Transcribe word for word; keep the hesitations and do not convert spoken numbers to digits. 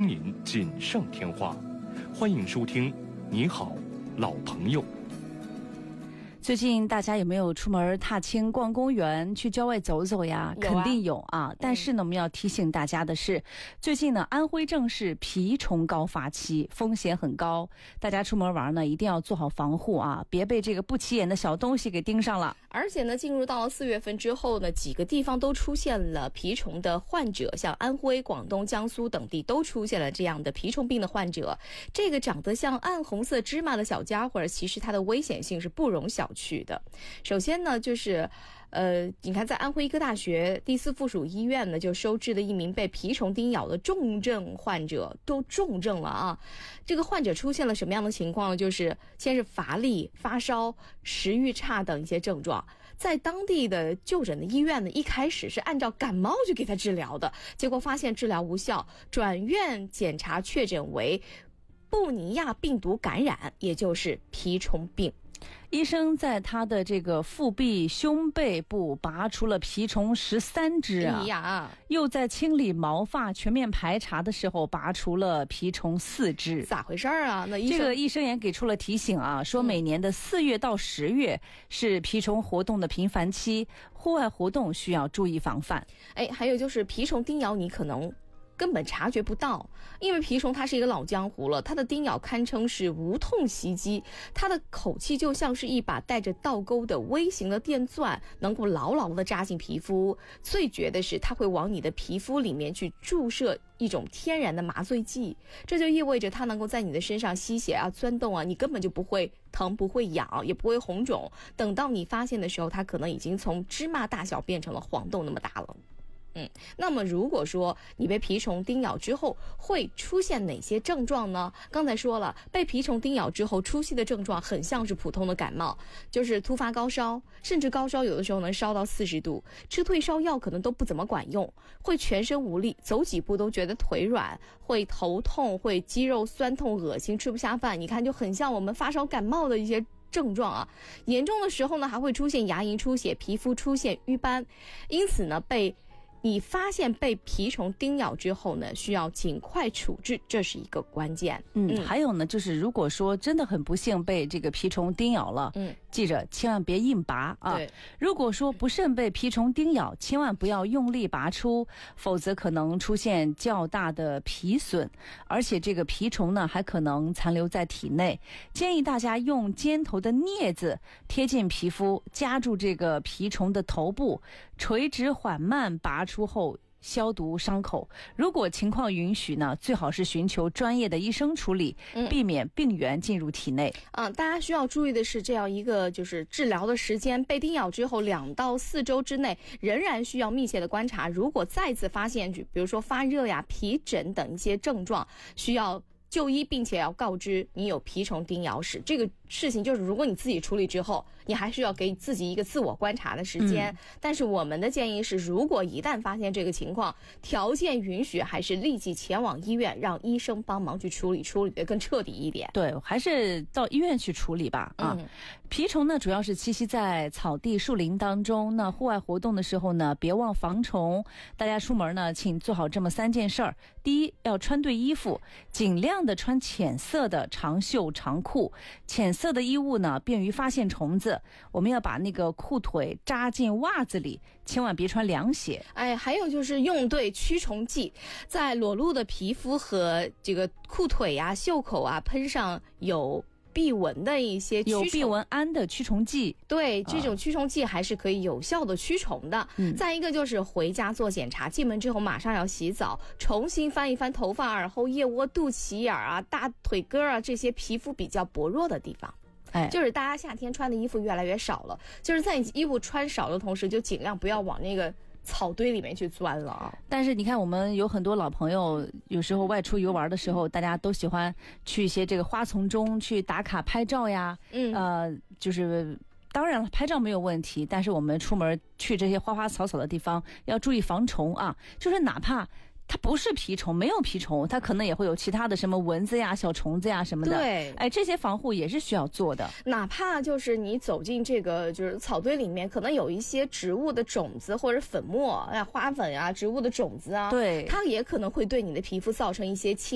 您锦上添花。欢迎收听《你好，老朋友》。 最近大家有没有出门踏青、逛公园、去郊外走走呀？ 有啊、 肯定有啊。但是呢，我们要提醒大家的是，最近呢，安徽正是蜱虫高发期，风险很高。大家出门玩呢，一定要做好防护啊，别被这个不起眼的小东西给盯上了。 而且呢，进入到了四月份之后呢，几个地方都出现了蜱虫的患者，像安徽、广东、江苏等地都出现了这样的蜱虫病的患者。这个长得像暗红色芝麻的小家伙，其实它的危险性是不容小觑的。首先呢，就是呃，你看在安徽医科大学第四附属医院呢，就收治了一名被蜱虫叮咬的重症患者，都重症了啊。这个患者出现了什么样的情况呢？就是先是乏力、发烧、食欲差等一些症状。在当地的就诊的医院呢，一开始是按照感冒就给他治疗的，结果发现治疗无效，转院检查确诊为布尼亚病毒感染，也就是蜱虫病。 医生在他的这个腹壁、胸背部拔出了蜱虫十三只啊！ 哎呀， 又在清理毛发、全面排查的时候拔除了蜱虫四只， 咋回事啊？那医生这个医生也给出了提醒啊，说每年的四月到十月是蜱虫活动的频繁期，户外活动需要注意防范。 哎，还有就是蜱虫叮咬你可能根本察觉不到，因为蜱虫它是一个老江湖了，它的叮咬堪称是无痛袭击，它的口气就像是一把带着倒钩的微型的电钻，能够牢牢地扎进皮肤。最绝的是它会往你的皮肤里面去注射一种天然的麻醉剂，这就意味着它能够在你的身上吸血啊、钻洞啊，你根本就不会疼、不会痒，也不会红肿。等到你发现的时候，它可能已经从芝麻大小变成了黄豆那么大了。嗯，那么如果说你被蜱虫叮咬之后会出现哪些症状呢？刚才说了，被蜱虫叮咬之后出现的症状很像是普通的感冒，就是突发高烧，甚至高烧有的时候能烧到四十度，吃退烧药可能都不怎么管用，会全身无力，走几步都觉得腿软，会头痛，会肌肉酸痛、恶心、吃不下饭，你看就很像我们发烧感冒的一些症状啊。严重的时候呢，还会出现牙龈出血、皮肤出现瘀斑。因此呢，被你发现被蜱虫叮咬之后呢，需要尽快处置，这是一个关键。 嗯，嗯还有呢，就是如果说真的很不幸被这个蜱虫叮咬了，嗯，记着千万别硬拔啊。 对， 如果说不慎被蜱虫叮咬，千万不要用力拔出，否则可能出现较大的皮损，而且这个蜱虫呢还可能残留在体内。建议大家用尖头的镊子贴近皮肤，夹住这个蜱虫的头部，垂直缓慢拔出后消毒伤口。如果情况允许呢，最好是寻求专业的医生处理，避免病原进入体内。 嗯，大家需要注意的是，这样一个就是治疗的时间，被叮咬之后两到四周之内仍然需要密切的观察。如果再次发现，比如说发热呀、皮疹等一些症状，需要就医，并且要告知你有蜱虫叮咬史。这个事情就是如果你自己处理之后，你还是要给自己一个自我观察的时间、嗯、但是我们的建议是，如果一旦发现这个情况，条件允许，还是立即前往医院，让医生帮忙去处理，处理的更彻底一点。 对，还是到医院去处理吧啊。嗯、蜱虫呢主要是栖息在草地树林当中，那户外活动的时候呢，别忘防虫。大家出门呢请做好这么三件事儿。第一，要穿对衣服，尽量的穿浅色的长袖长裤，浅色的衣物呢便于发现虫子。我们要把那个裤腿扎进袜子里，千万别穿凉鞋。 哎，还有就是用对驱虫剂，在裸露的皮肤和这个裤腿啊、袖口啊喷上有避蚊的一些驱虫， 有避蚊胺的驱虫剂。 对，这种驱虫剂还是可以有效的驱虫的、嗯、再一个就是回家做检查，进门之后马上要洗澡，重新翻一翻头发、耳后、腋窝、肚脐眼啊、大腿根啊这些皮肤比较薄弱的地方。哎，就是大家夏天穿的衣服越来越少了，就是在你衣服穿少的同时，就尽量不要往那个草堆里面去钻了啊。 但是你看，我们有很多老朋友，有时候外出游玩的时候，大家都喜欢去一些这个花丛中去打卡拍照呀。嗯，呃，就是当然了，拍照没有问题，但是我们出门去这些花花草草的地方，要注意防虫啊。就是哪怕它不是蜱虫，没有蜱虫，它可能也会有其他的什么蚊子呀、小虫子呀什么的。 对， 哎，这些防护也是需要做的。 哪怕就是你走进这个就是草堆里面，可能有一些植物的种子或者粉末啊、花粉啊、植物的种子啊， 对， 它也可能会对你的皮肤造成一些侵